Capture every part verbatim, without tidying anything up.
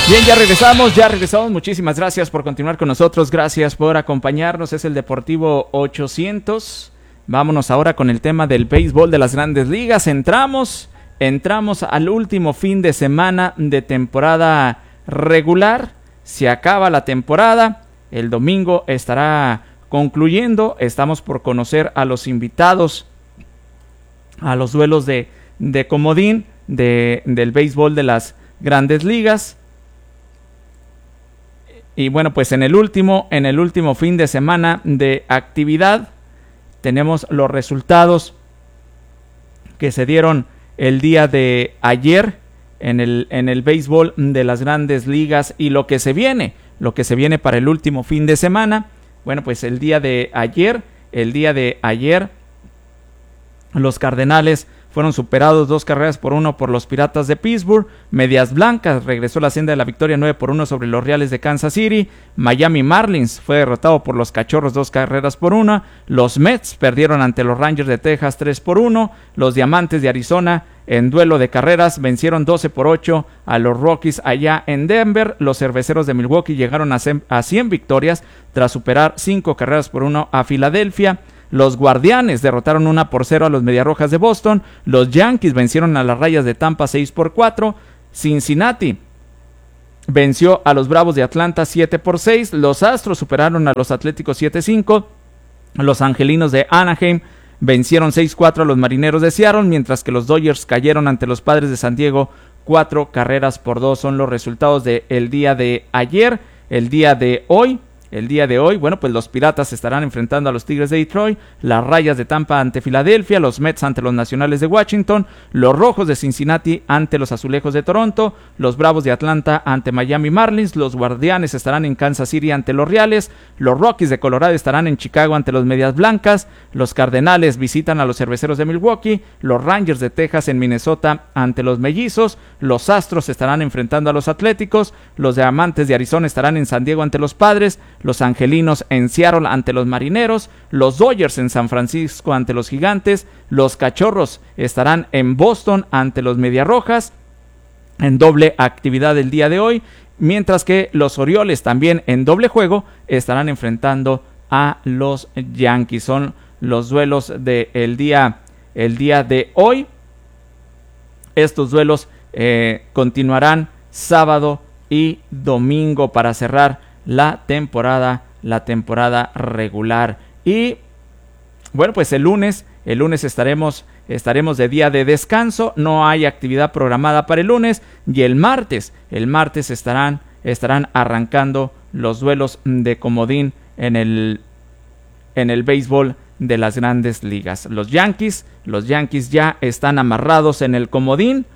Bien, ya regresamos, ya regresamos. Muchísimas gracias por continuar con nosotros. Gracias por acompañarnos. Es el Deportivo ochocientos. Vámonos ahora con el tema del béisbol de las Grandes Ligas. Entramos, entramos al último fin de semana de temporada regular. Se acaba la temporada. El domingo estará concluyendo. Estamos por conocer a los invitados a los duelos de, de comodín de, del béisbol de las Grandes Ligas. Y bueno, pues en el último, en el último fin de semana de actividad tenemos los resultados que se dieron el día de ayer en el, en el béisbol de las Grandes Ligas y lo que se viene, lo que se viene para el último fin de semana. Bueno, pues el día de ayer, el día de ayer, los Cardenales fueron superados dos carreras por uno por los Piratas de Pittsburgh. Medias Blancas regresó a la senda de la victoria nueve por uno sobre los Reales de Kansas City. Miami Marlins fue derrotado por los Cachorros dos carreras por una. Los Mets perdieron ante los Rangers de Texas tres por uno. Los Diamantes de Arizona en duelo de carreras vencieron doce por ocho a los Rockies allá en Denver. Los Cerveceros de Milwaukee llegaron a cien victorias tras superar cinco carreras por uno a Filadelfia. Los Guardianes derrotaron una por cero a los Mediarrojas de Boston. Los Yankees vencieron a las Rayas de Tampa seis por cuatro. Cincinnati venció a los Bravos de Atlanta siete por seis. Los Astros superaron a los Atléticos siete cinco. Los Angelinos de Anaheim vencieron seis cuatro a los Marineros de Seattle, mientras que los Dodgers cayeron ante los Padres de San Diego cuatro carreras por dos. Son los resultados del día de ayer. El día de hoy El día de hoy, bueno, pues los Piratas estarán enfrentando a los Tigres de Detroit, las Rayas de Tampa ante Filadelfia, los Mets ante los Nacionales de Washington, los Rojos de Cincinnati ante los Azulejos de Toronto, los Bravos de Atlanta ante Miami Marlins, los Guardianes estarán en Kansas City ante los Reales, los Rockies de Colorado estarán en Chicago ante los Medias Blancas, los Cardenales visitan a los Cerveceros de Milwaukee, los Rangers de Texas en Minnesota ante los Mellizos, los Astros estarán enfrentando a los Atléticos, los Diamantes de Arizona estarán en San Diego ante los Padres, los Angelinos en Seattle ante los Marineros, los Dodgers en San Francisco ante los Gigantes, los Cachorros estarán en Boston ante los Mediarrojas en doble actividad el día de hoy, mientras que los Orioles también en doble juego estarán enfrentando a los Yankees. Son los duelos del día, el día de hoy. Estos duelos eh, continuarán sábado y domingo para cerrar la temporada, la temporada regular. Y bueno, pues el lunes, el lunes estaremos, estaremos de día de descanso, no hay actividad programada para el lunes, y el martes, el martes estarán, estarán arrancando los duelos de comodín en el, en el béisbol de las Grandes Ligas. Los Yankees, los Yankees ya están amarrados en el comodín,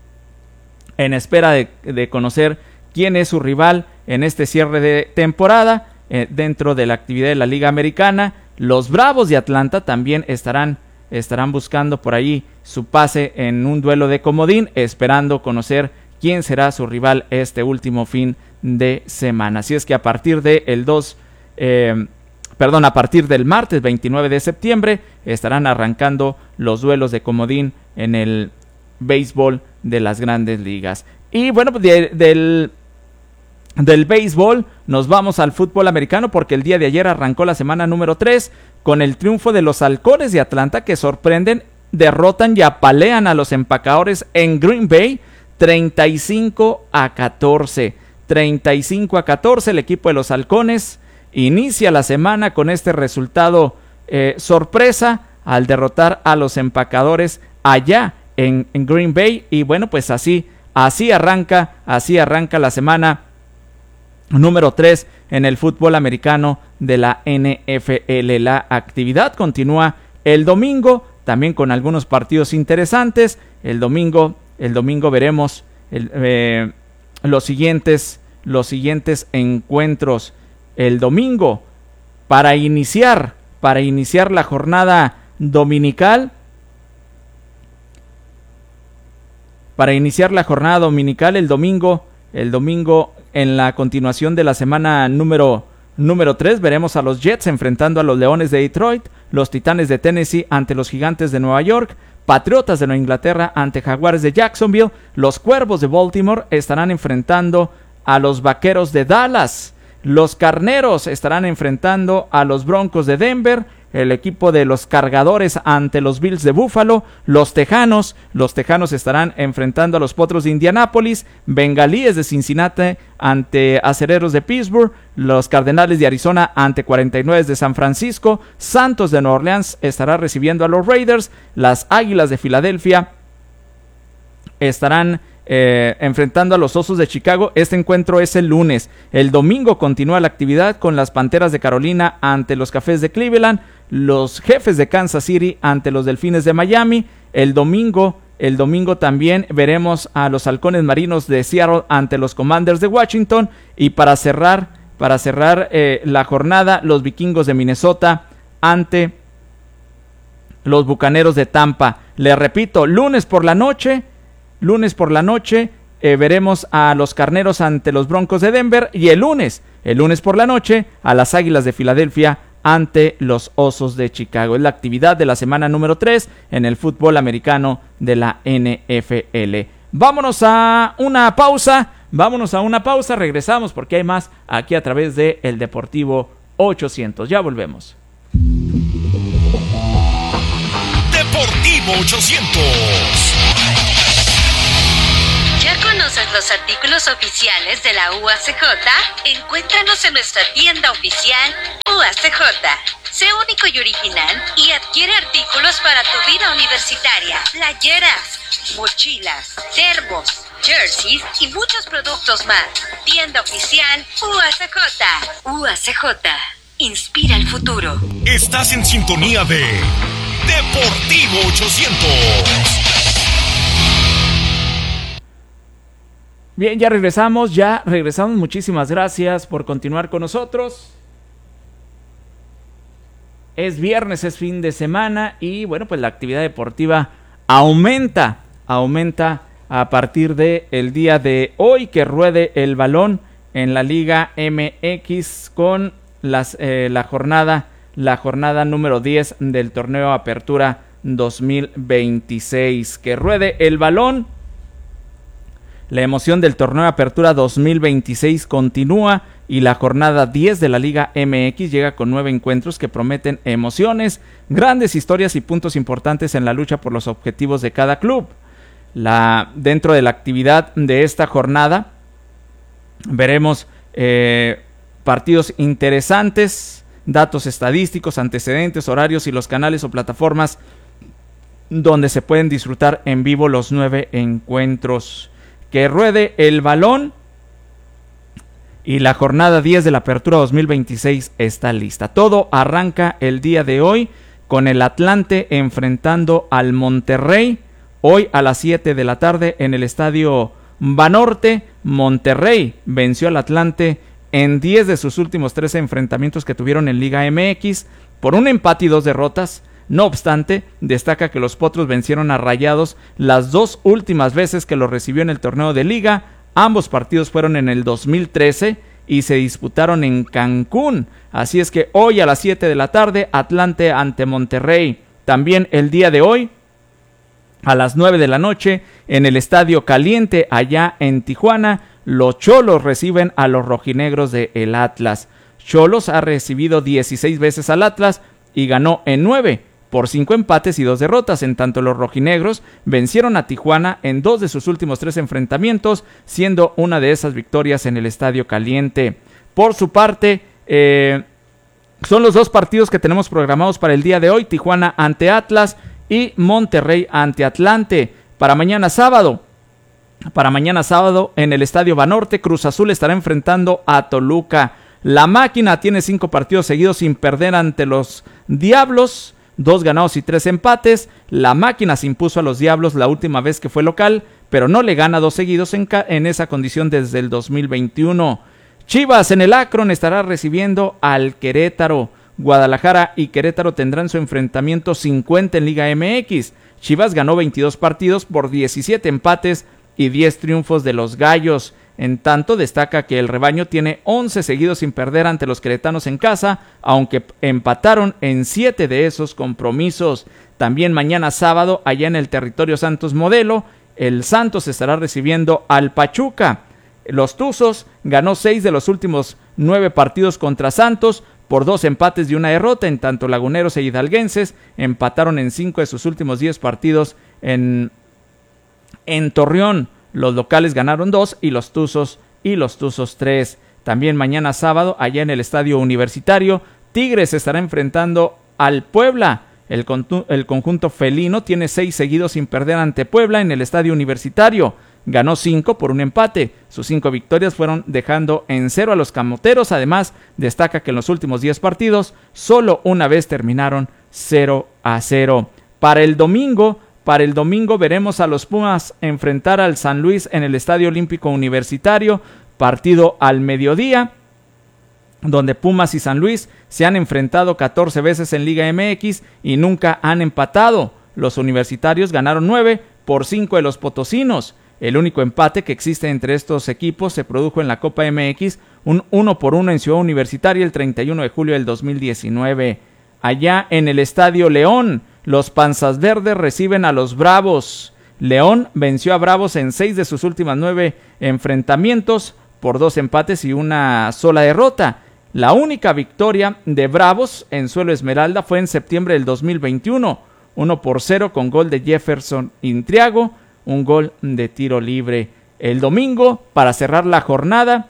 en espera de, de conocer quién es su rival en este cierre de temporada eh, dentro de la actividad de la Liga Americana. Los Bravos de Atlanta también estarán, estarán buscando por ahí su pase en un duelo de comodín, esperando conocer quién será su rival este último fin de semana. Así es que a partir de el dos, eh, perdón, a partir del martes veintinueve de septiembre estarán arrancando los duelos de comodín en el béisbol de las Grandes Ligas. Y bueno, de, del Del béisbol nos vamos al fútbol americano, porque el día de ayer arrancó la semana número tres con el triunfo de los Halcones de Atlanta, que sorprenden, derrotan y apalean a los Empacadores en Green Bay treinta y cinco a catorce. treinta y cinco a catorce el equipo de los Halcones inicia la semana con este resultado eh, sorpresa al derrotar a los Empacadores allá en, en Green Bay. Y bueno, pues así, así arranca, así arranca la semana número tres en el fútbol americano de la N F L. La actividad continúa el domingo, también con algunos partidos interesantes. El domingo, el domingo veremos el, eh, los siguientes, los siguientes encuentros. El domingo, para iniciar, para iniciar la jornada dominical, para iniciar la jornada dominical el domingo, el domingo en la continuación de la semana número número tres, veremos a los Jets enfrentando a los Leones de Detroit, los Titanes de Tennessee ante los Gigantes de Nueva York, Patriotas de Nueva Inglaterra ante Jaguares de Jacksonville, los Cuervos de Baltimore estarán enfrentando a los Vaqueros de Dallas. Los Carneros estarán enfrentando a los Broncos de Denver. El equipo de los Cargadores ante los Bills de Buffalo. Los Tejanos, los Tejanos estarán enfrentando a los Potros de Indianápolis. Bengalíes de Cincinnati ante Acereros de Pittsburgh. Los Cardenales de Arizona ante cuarenta y nueve de San Francisco. Santos de Nueva Orleans estará recibiendo a los Raiders. Las Águilas de Filadelfia estarán Eh, enfrentando a los Osos de Chicago. Este encuentro es el lunes. El domingo continúa la actividad con las Panteras de Carolina ante los Cafés de Cleveland, los Jefes de Kansas City ante los Delfines de Miami. El domingo, el domingo también veremos a los Halcones Marinos de Seattle ante los Commanders de Washington, y para cerrar, para cerrar eh, la jornada, los Vikingos de Minnesota ante los Bucaneros de Tampa. Les repito, lunes por la noche Lunes por la noche eh, veremos a los Carneros ante los Broncos de Denver, y el lunes, el lunes por la noche, a las Águilas de Filadelfia ante los Osos de Chicago. Es la actividad de la semana número tres en el fútbol americano de la N F L. Vámonos a una pausa, vámonos a una pausa, regresamos porque hay más aquí a través de El Deportivo ochocientos. Ya volvemos. Deportivo ochocientos. ¿Ya conoces los artículos oficiales de la U A C J? Encuéntranos en nuestra tienda oficial U A C J. Sé único y original y adquiere artículos para tu vida universitaria. Playeras, mochilas, termos, jerseys y muchos productos más. Tienda oficial U A C J. U A C J. Inspira el futuro. Estás en sintonía de Deportivo ochocientos. Bien, ya regresamos, ya regresamos. Muchísimas gracias por continuar con nosotros. Es viernes, es fin de semana y bueno, pues la actividad deportiva aumenta, aumenta a partir de el día de hoy, que ruede el balón en la Liga M X con las, eh, la jornada, la jornada número diez del torneo Apertura dos mil veintiséis. Que ruede el balón. La emoción del torneo Apertura dos mil veintiséis continúa y la jornada diez de la Liga M X llega con nueve encuentros que prometen emociones, grandes historias y puntos importantes en la lucha por los objetivos de cada club. La, dentro de la actividad de esta jornada veremos eh, partidos interesantes, datos estadísticos, antecedentes, horarios y los canales o plataformas donde se pueden disfrutar en vivo los nueve encuentros. Que ruede el balón y la jornada diez de la Apertura dos mil veintiséis está lista. Todo arranca el día de hoy con el Atlante enfrentando al Monterrey. Hoy a las siete de la tarde en el Estadio Banorte. Monterrey venció al Atlante en diez de sus últimos trece enfrentamientos que tuvieron en Liga M X por un empate y dos derrotas. No obstante, destaca que los Potros vencieron a Rayados las dos últimas veces que los recibió en el torneo de Liga. Ambos partidos fueron en el dos mil trece y se disputaron en Cancún. Así es que hoy a las siete de la tarde, Atlante ante Monterrey. También el día de hoy, a las nueve de la noche, en el Estadio Caliente, allá en Tijuana, los Cholos reciben a los rojinegros de el Atlas. Cholos ha recibido dieciséis veces al Atlas y ganó en nueve. Por cinco empates y dos derrotas. En tanto, los rojinegros vencieron a Tijuana en dos de sus últimos tres enfrentamientos, siendo una de esas victorias en el Estadio Caliente. Por su parte, eh, son los dos partidos que tenemos programados para el día de hoy: Tijuana ante Atlas y Monterrey ante Atlante. Para mañana sábado, para mañana sábado en el Estadio Banorte, Cruz Azul estará enfrentando a Toluca. La Máquina tiene cinco partidos seguidos sin perder ante los Diablos. Dos ganados y tres empates. La Máquina se impuso a los Diablos la última vez que fue local, pero no le gana dos seguidos en, en esa condición desde el dos mil veintiuno. Chivas en el Akron estará recibiendo al Querétaro. Guadalajara y Querétaro tendrán su enfrentamiento cincuenta en Liga M X. Chivas ganó veintidós partidos por diecisiete empates y diez triunfos de los Gallos. En tanto, destaca que el rebaño tiene once seguidos sin perder ante los queretanos en casa, aunque empataron en siete de esos compromisos. También mañana sábado, allá en el territorio Santos Modelo, el Santos estará recibiendo al Pachuca. Los Tuzos ganó seis de los últimos nueve partidos contra Santos por dos empates y una derrota. En tanto, Laguneros e Hidalguenses empataron en cinco de sus últimos diez partidos en, en Torreón. Los locales ganaron dos y los Tuzos y los Tuzos tres. También mañana sábado, allá en el Estadio Universitario, Tigres estará enfrentando al Puebla. El, el conjunto felino tiene seis seguidos sin perder ante Puebla en el Estadio Universitario. Ganó cinco por un empate. Sus cinco victorias fueron dejando en cero a los camoteros. Además, destaca que en los últimos diez partidos, solo una vez terminaron cero a cero. Para el domingo, para el domingo veremos a los Pumas enfrentar al San Luis en el Estadio Olímpico Universitario. Partido al mediodía, donde Pumas y San Luis se han enfrentado catorce veces en Liga M X y nunca han empatado. Los universitarios ganaron nueve por cinco de los potosinos. El único empate que existe entre estos equipos se produjo en la Copa M X, un uno por uno en Ciudad Universitaria el treinta y uno de julio del dos mil diecinueve. Allá en el Estadio León, los Panzas Verdes reciben a los Bravos. León venció a Bravos en seis de sus últimas nueve enfrentamientos por dos empates y una sola derrota. La única victoria de Bravos en suelo Esmeralda fue en septiembre del dos mil veintiuno, uno por cero con gol de Jefferson Intriago, un gol de tiro libre. El domingo, para cerrar la jornada,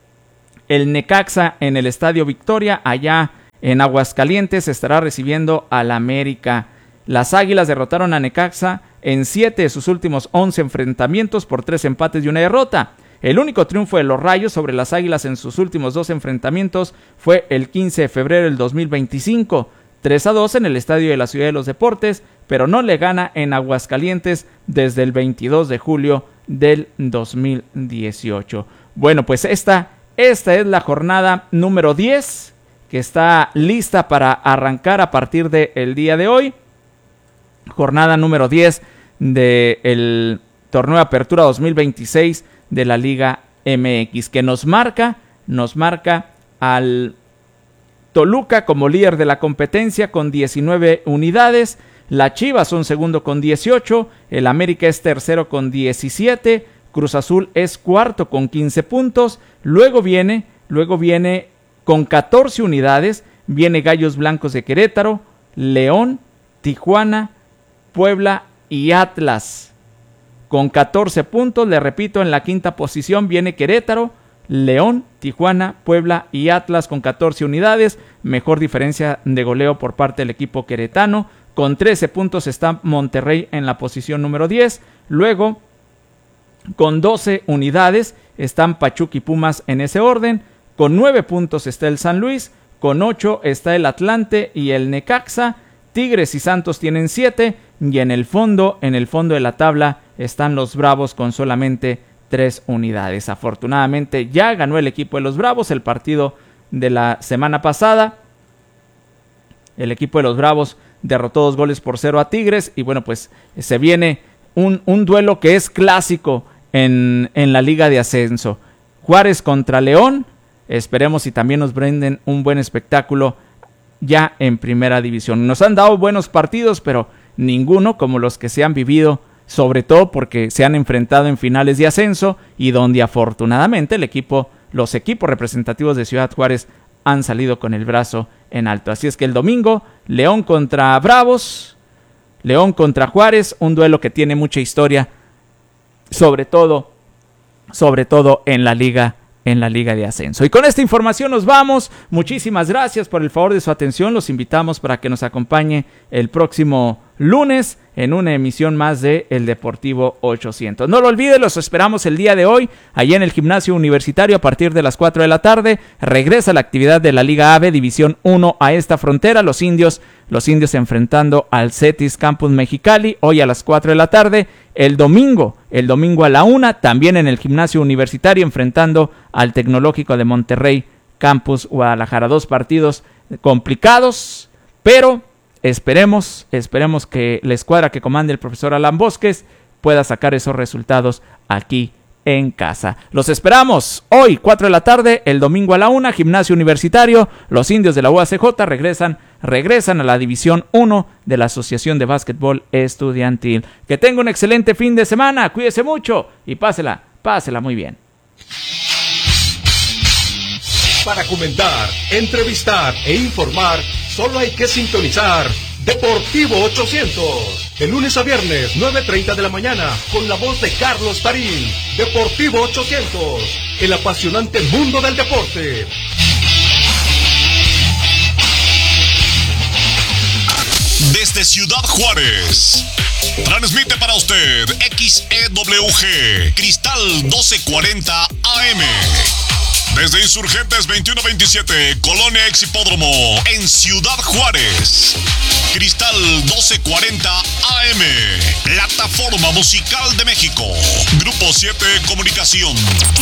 el Necaxa en el Estadio Victoria, allá en Aguascalientes, estará recibiendo al América. Las Águilas derrotaron a Necaxa en siete de sus últimos once enfrentamientos por tres empates y una derrota. El único triunfo de los Rayos sobre las Águilas en sus últimos dos enfrentamientos fue el quince de febrero del dos mil veinticinco, tres a dos en el Estadio de la Ciudad de los Deportes, pero no le gana en Aguascalientes desde el veintidós de julio del dos mil dieciocho. Bueno, pues esta, esta es la jornada número diez, que está lista para arrancar a partir del día de hoy. Jornada número diez del Torneo de Apertura dos mil veintiséis de la Liga M X, que nos marca, nos marca al Toluca como líder de la competencia con diecinueve unidades, la Chivas son segundo con dieciocho, el América es tercero con diecisiete, Cruz Azul es cuarto con quince puntos, luego viene, luego viene con catorce unidades, viene Gallos Blancos de Querétaro, León, Tijuana, Puebla y Atlas. Con catorce puntos, le repito, en la quinta posición viene Querétaro, León, Tijuana, Puebla y Atlas con catorce unidades. Mejor diferencia de goleo por parte del equipo queretano. Con trece puntos está Monterrey en la posición número diez. Luego, con doce unidades, están Pachuca y Pumas en ese orden. Con nueve puntos está el San Luis. Con ocho está el Atlante y el Necaxa. Tigres y Santos tienen siete. Y en el fondo, en el fondo de la tabla, están los Bravos con solamente tres unidades. Afortunadamente ya ganó el equipo de los Bravos el partido de la semana pasada. El equipo de los Bravos derrotó dos goles por cero a Tigres. Y bueno, pues se viene un, un duelo que es clásico en, en la Liga de Ascenso. Juárez contra León. Esperemos y también nos brinden un buen espectáculo ya en Primera División. Nos han dado buenos partidos, pero ninguno como los que se han vivido, sobre todo porque se han enfrentado en finales de ascenso y donde afortunadamente el equipo, los equipos representativos de Ciudad Juárez han salido con el brazo en alto. Así es que el domingo, León contra Bravos, León contra Juárez, un duelo que tiene mucha historia, sobre todo, sobre todo en la liga en la Liga de Ascenso. Y con esta información nos vamos. Muchísimas gracias por el favor de su atención. Los invitamos para que nos acompañe el próximo lunes en una emisión más de El Deportivo ochocientos. No lo olviden, los esperamos el día de hoy allá en el Gimnasio Universitario a partir de las cuatro de la tarde. Regresa la actividad de la Liga A B División uno a esta frontera. Los indios, los indios enfrentando al Cetis Campus Mexicali hoy a las cuatro de la tarde. El domingo, el domingo a la una, también en el Gimnasio Universitario enfrentando al Tecnológico de Monterrey Campus Guadalajara. Dos partidos complicados, pero esperemos, esperemos que la escuadra que comande el profesor Alan Bosques pueda sacar esos resultados aquí en casa. Los esperamos hoy, cuatro de la tarde, el domingo a la una, Gimnasio Universitario. Los indios de la U A C J regresan, regresan a la División uno de la Asociación de Básquetbol Estudiantil. Que tenga un excelente fin de semana, cuídese mucho y pásela, pásela muy bien. Para comentar, entrevistar e informar, solo hay que sintonizar Deportivo ochocientos. De lunes a viernes, nueve treinta de la mañana, con la voz de Carlos Tarín. Deportivo ochocientos, el apasionante mundo del deporte. Desde Ciudad Juárez, transmite para usted X E W G, Cristal doce cuarenta A M. Desde Insurgentes veintiuno veintisiete, Colonia Ex Hipódromo, en Ciudad Juárez. Cristal doce cuarenta A M, Plataforma Musical de México. Grupo siete Comunicación.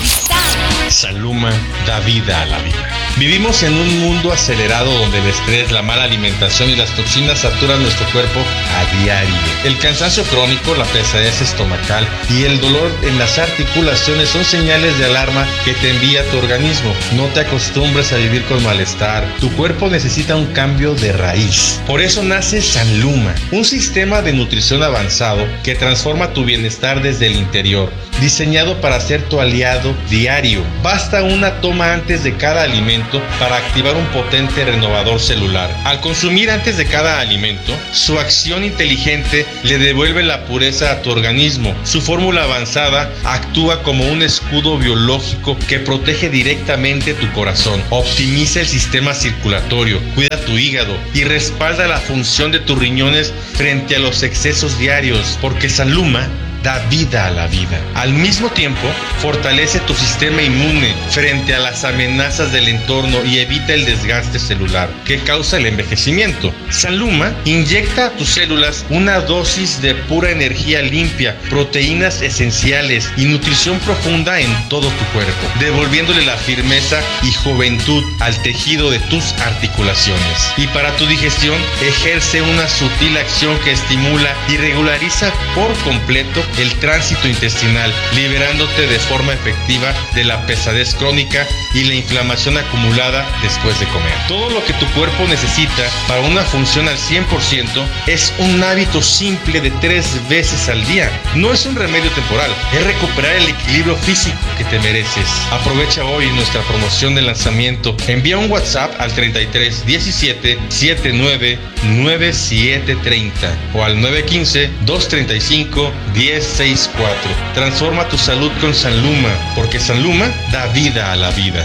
Sanluma da vida a la vida. Vivimos en un mundo acelerado donde el estrés, la mala alimentación y las toxinas saturan nuestro cuerpo a diario. El cansancio crónico, la pesadez estomacal y el dolor en las articulaciones son señales de alarma que te envía tu organismo. No te acostumbres a vivir con malestar. Tu cuerpo necesita un cambio de raíz. Por eso nace Sanluma, un sistema de nutrición avanzado que transforma tu bienestar desde el interior, diseñado para ser tu aliado diario. Basta una toma antes de cada alimento para activar un potente renovador celular. Al consumir antes de cada alimento, su acción inteligente le devuelve la pureza a tu organismo. Su fórmula avanzada actúa como un escudo biológico que protege directamente tu corazón, optimiza el sistema circulatorio, cuida tu hígado y respalda la función de tus riñones frente a los excesos diarios, porque Sanluma da vida a la vida. Al mismo tiempo, fortalece tu sistema inmune frente a las amenazas del entorno y evita el desgaste celular que causa el envejecimiento. Sanluma inyecta a tus células una dosis de pura energía limpia, proteínas esenciales y nutrición profunda en todo tu cuerpo, devolviéndole la firmeza y juventud al tejido de tus articulaciones. Y para tu digestión, ejerce una sutil acción que estimula y regulariza por completo el tránsito intestinal, liberándote de forma efectiva de la pesadez crónica y la inflamación acumulada después de comer. Todo lo que tu cuerpo necesita para una función al cien por ciento es un hábito simple de tres veces al día. No es un remedio temporal, es recuperar el equilibrio físico que te mereces. Aprovecha hoy nuestra promoción de lanzamiento. Envía un WhatsApp al treinta y tres diecisiete setenta y nueve noventa y siete treinta o al nueve uno cinco dos tres cinco diez sesenta y cuatro. Transforma tu salud con Sanluma, porque Sanluma da vida a la vida.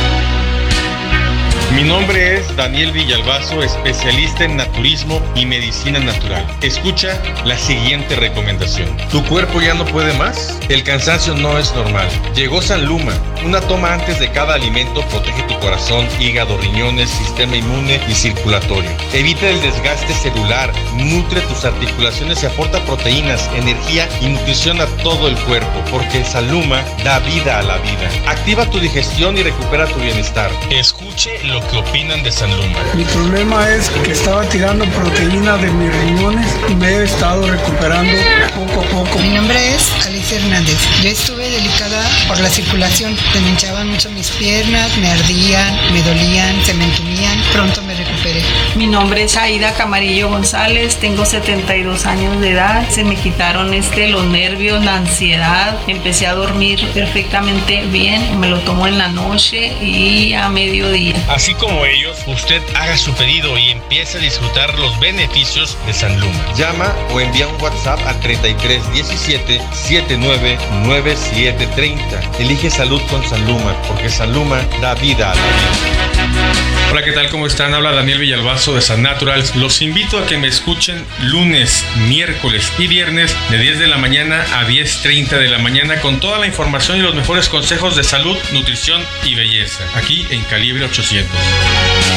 Mi nombre es Daniel Villalbazo, especialista en naturismo y medicina natural. Escucha la siguiente recomendación. ¿Tu cuerpo ya no puede más? El cansancio no es normal. Llegó Sanluma. Una toma antes de cada alimento protege tu corazón, hígado, riñones, sistema inmune y circulatorio. Evita el desgaste celular, nutre tus articulaciones y aporta proteínas, energía y nutrición a todo el cuerpo, porque Sanluma da vida a la vida. Activa tu digestión y recupera tu bienestar. Escuche lo que opinan de Sanluma. Mi problema es que estaba tirando proteína de mis riñones y me he estado recuperando poco a poco. Mi nombre es Alicia Hernández. Yo estuve delicada por la circulación. Se me hinchaban mucho mis piernas, me ardían, me dolían, se me entumían. Pronto me recuperé. Mi nombre es Aida Camarillo González, tengo setenta y dos años de edad. Se me quitaron este, los nervios, la ansiedad. Empecé a dormir perfectamente bien. Me lo tomo en la noche y a mediodía. Así como ellos, usted haga su pedido y empiece a disfrutar los beneficios de Sanluma. Llama o envía un WhatsApp al treinta y tres diecisiete setenta y nueve noventa y siete treinta. Elige salud con Sanluma, porque Sanluma da vida a la vida. Hola, ¿qué tal? ¿Cómo están? Habla Daniel Villalbazo de San Naturals. Los invito a que me escuchen lunes, miércoles y viernes de diez de la mañana a diez treinta de la mañana con toda la información y los mejores consejos de salud, nutrición y belleza, aquí en Calibre ochocientos.